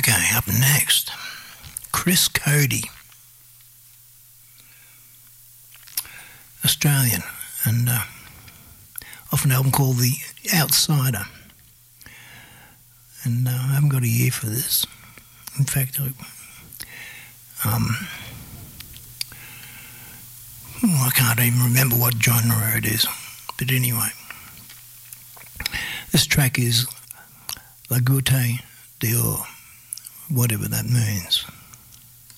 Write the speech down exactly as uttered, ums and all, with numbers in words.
Okay, up next, Chris Cody, Australian, and uh, off an album called The Outsider. And uh, I haven't got a year for this. In fact, I, um, oh, I can't even remember what genre it is. But anyway, this track is La Goutte d'Or, whatever that means.